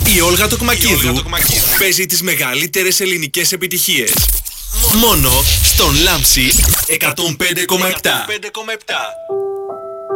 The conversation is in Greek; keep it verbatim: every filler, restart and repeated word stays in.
Η Όλγα Τοκμακίδου παίζει τις μεγαλύτερες ελληνικές επιτυχίες. Μόνο στον Λάμψη εκατόν πέντε κόμμα επτά.